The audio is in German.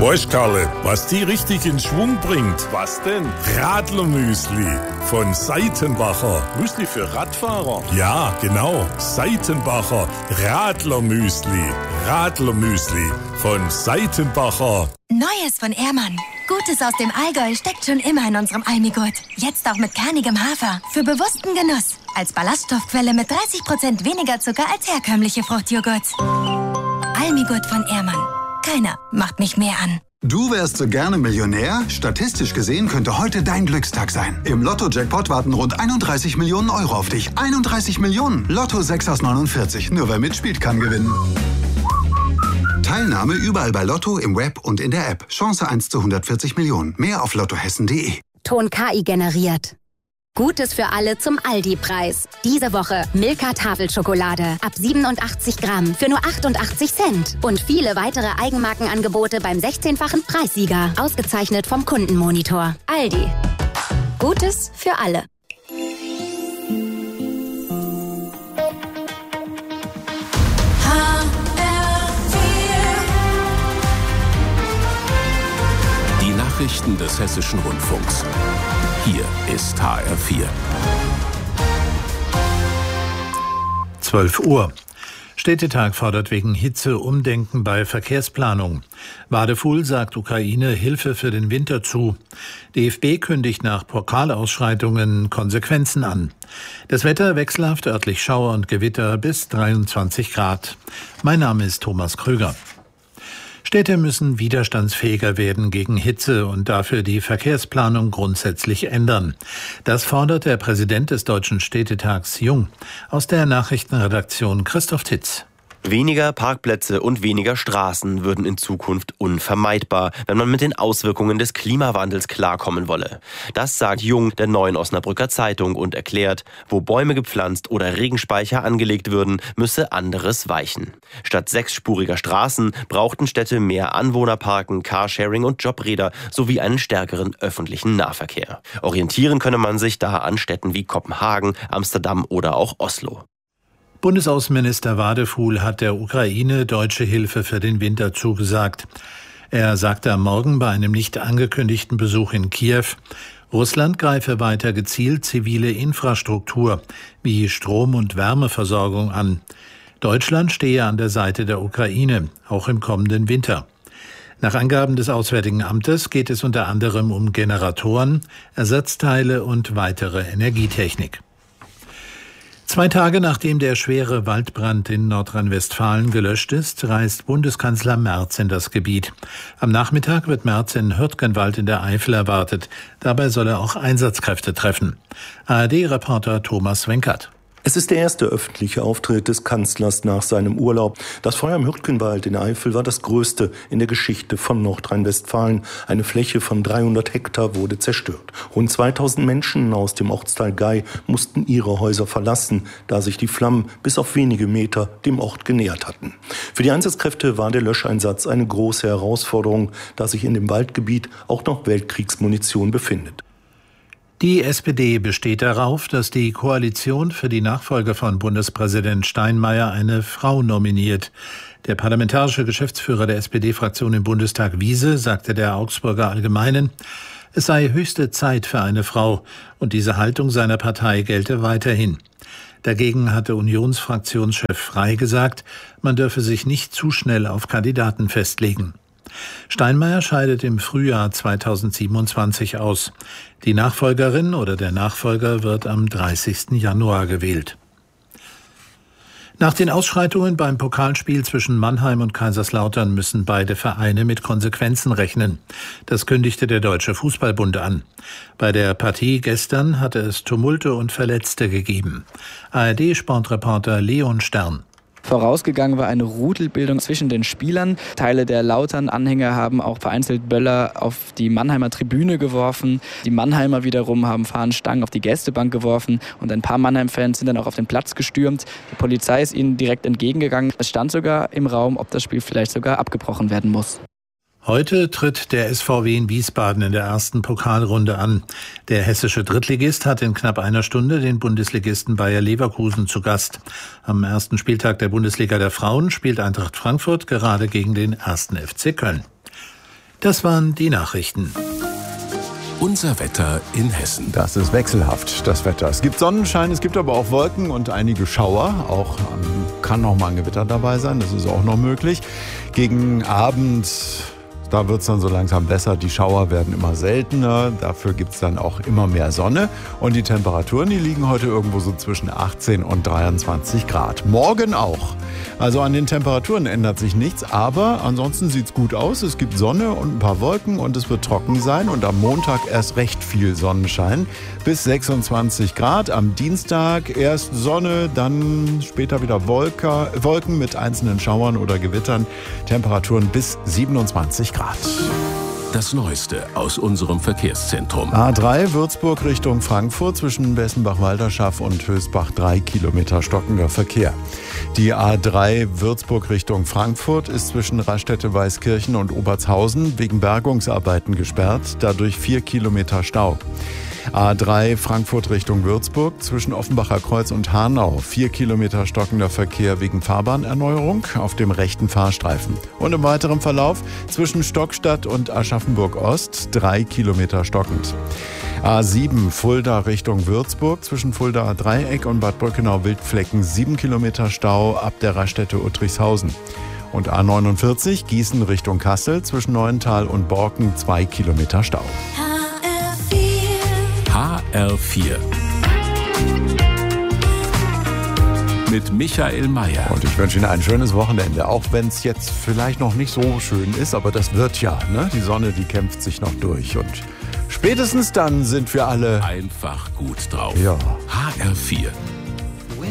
Weißt Karle, was die richtig in Schwung bringt? Was denn? Radlermüsli von Seitenbacher. Müsli für Radfahrer? Ja, genau. Seitenbacher Radlermüsli. Radlermüsli von Seitenbacher. Neues von Ehrmann. Gutes aus dem Allgäu steckt schon immer in unserem Almigurt. Jetzt auch mit kernigem Hafer. Für bewussten Genuss. Als Ballaststoffquelle mit 30% weniger Zucker als herkömmliche Fruchtjoghurt. Almigurt von Ehrmann. Keiner macht mich mehr an. Du wärst so gerne Millionär? Statistisch gesehen könnte heute dein Glückstag sein. Im Lotto-Jackpot warten rund 31 Millionen Euro auf dich. 31 Millionen! Lotto 6 aus 49. Nur wer mitspielt, kann gewinnen. Teilnahme überall bei Lotto, im Web und in der App. Chance 1 zu 140 Millionen. Mehr auf lottohessen.de. Ton KI generiert. Gutes für alle zum Aldi-Preis. Diese Woche Milka Tafelschokolade ab 87 Gramm für nur 88 Cent. Und viele weitere Eigenmarkenangebote beim 16-fachen Preissieger. Ausgezeichnet vom Kundenmonitor. Aldi. Gutes für alle. Die Nachrichten des Hessischen Rundfunks. Hier ist HR4. 12 Uhr. Städtetag fordert wegen Hitze Umdenken bei Verkehrsplanung. Wadefuhl sagt Ukraine Hilfe für den Winter zu. DFB kündigt nach Pokalausschreitungen Konsequenzen an. Das Wetter wechselhaft, örtlich Schauer und Gewitter bis 23 Grad. Mein Name ist Thomas Krüger. Städte müssen widerstandsfähiger werden gegen Hitze und dafür die Verkehrsplanung grundsätzlich ändern. Das fordert der Präsident des Deutschen Städtetags Jung. Aus der Nachrichtenredaktion Christoph Titz. Weniger Parkplätze und weniger Straßen würden in Zukunft unvermeidbar, wenn man mit den Auswirkungen des Klimawandels klarkommen wolle. Das sagt Jung der Neuen Osnabrücker Zeitung und erklärt, wo Bäume gepflanzt oder Regenspeicher angelegt würden, müsse anderes weichen. Statt 6-spuriger Straßen brauchten Städte mehr Anwohnerparken, Carsharing und Jobräder sowie einen stärkeren öffentlichen Nahverkehr. Orientieren könne man sich da an Städten wie Kopenhagen, Amsterdam oder auch Oslo. Bundesaußenminister Wadefuhl hat der Ukraine deutsche Hilfe für den Winter zugesagt. Er sagte am Morgen bei einem nicht angekündigten Besuch in Kiew, Russland greife weiter gezielt zivile Infrastruktur wie Strom- und Wärmeversorgung an. Deutschland stehe an der Seite der Ukraine, auch im kommenden Winter. Nach Angaben des Auswärtigen Amtes geht es unter anderem um Generatoren, Ersatzteile und weitere Energietechnik. 2 Tage nachdem der schwere Waldbrand in Nordrhein-Westfalen gelöscht ist, reist Bundeskanzler Merz in das Gebiet. Am Nachmittag wird Merz in Hürtgenwald in der Eifel erwartet. Dabei soll er auch Einsatzkräfte treffen. ARD-Reporter Thomas Wenkert. Es ist der erste öffentliche Auftritt des Kanzlers nach seinem Urlaub. Das Feuer im Hürtgenwald in der Eifel war das größte in der Geschichte von Nordrhein-Westfalen. Eine Fläche von 300 Hektar wurde zerstört. Rund 2000 Menschen aus dem Ortsteil Gei mussten ihre Häuser verlassen, da sich die Flammen bis auf wenige Meter dem Ort genähert hatten. Für die Einsatzkräfte war der Löscheinsatz eine große Herausforderung, da sich in dem Waldgebiet auch noch Weltkriegsmunition befindet. Die SPD besteht darauf, dass die Koalition für die Nachfolge von Bundespräsident Steinmeier eine Frau nominiert. Der parlamentarische Geschäftsführer der SPD-Fraktion im Bundestag Wiese sagte der Augsburger Allgemeinen, es sei höchste Zeit für eine Frau und diese Haltung seiner Partei gelte weiterhin. Dagegen hatte Unionsfraktionschef Frey gesagt, man dürfe sich nicht zu schnell auf Kandidaten festlegen. Steinmeier scheidet im Frühjahr 2027 aus. Die Nachfolgerin oder der Nachfolger wird am 30. Januar gewählt. Nach den Ausschreitungen beim Pokalspiel zwischen Mannheim und Kaiserslautern müssen beide Vereine mit Konsequenzen rechnen. Das kündigte der Deutsche Fußballbund an. Bei der Partie gestern hatte es Tumulte und Verletzte gegeben. ARD-Sportreporter Leon Stern. Vorausgegangen war eine Rudelbildung zwischen den Spielern. Teile der Lautern-Anhänger haben auch vereinzelt Böller auf die Mannheimer Tribüne geworfen. Die Mannheimer wiederum haben Fahnenstangen auf die Gästebank geworfen und ein paar Mannheim-Fans sind dann auch auf den Platz gestürmt. Die Polizei ist ihnen direkt entgegengegangen. Es stand sogar im Raum, ob das Spiel vielleicht sogar abgebrochen werden muss. Heute tritt der SVW in Wiesbaden in der ersten Pokalrunde an. Der hessische Drittligist hat in knapp einer Stunde den Bundesligisten Bayer Leverkusen zu Gast. Am ersten Spieltag der Bundesliga der Frauen spielt Eintracht Frankfurt gerade gegen den 1. FC Köln. Das waren die Nachrichten. Unser Wetter in Hessen. Das ist wechselhaft, das Wetter. Es gibt Sonnenschein, es gibt aber auch Wolken und einige Schauer. Auch kann noch mal ein Gewitter dabei sein, das ist auch noch möglich. Gegen Abend, da wird es dann so langsam besser. Die Schauer werden immer seltener. Dafür gibt es dann auch immer mehr Sonne. Und die Temperaturen, die liegen heute irgendwo so zwischen 18 und 23 Grad. Morgen auch. Also an den Temperaturen ändert sich nichts. Aber ansonsten sieht es gut aus. Es gibt Sonne und ein paar Wolken und es wird trocken sein. Und am Montag erst recht viel Sonnenschein. Bis 26 Grad. Am Dienstag erst Sonne, dann später wieder Wolken mit einzelnen Schauern oder Gewittern. Temperaturen bis 27 Grad. Das Neueste aus unserem Verkehrszentrum. A3 Würzburg Richtung Frankfurt zwischen Bessenbach-Walderschaft und Hösbach 3 Kilometer stockender Verkehr. Die A3 Würzburg Richtung Frankfurt ist zwischen Raststätte-Weißkirchen und Obertshausen wegen Bergungsarbeiten gesperrt, dadurch 4 Kilometer Stau. A3 Frankfurt Richtung Würzburg zwischen Offenbacher Kreuz und Hanau. 4 Kilometer stockender Verkehr wegen Fahrbahnerneuerung auf dem rechten Fahrstreifen. Und im weiteren Verlauf zwischen Stockstadt und Aschaffenburg Ost 3 Kilometer stockend. A7 Fulda Richtung Würzburg zwischen Fuldaer Dreieck und Bad Brückenau-Wildflecken 7 Kilometer Stau ab der Raststätte Uttrichshausen. Und A49 Gießen Richtung Kassel zwischen Neuental und Borken 2 Kilometer Stau. HR4 mit Michael Mayer. Und ich wünsche Ihnen ein schönes Wochenende, auch wenn es jetzt vielleicht noch nicht so schön ist, aber das wird ja, ne? Die Sonne, die kämpft sich noch durch und spätestens dann sind wir alle einfach gut drauf. Ja. HR4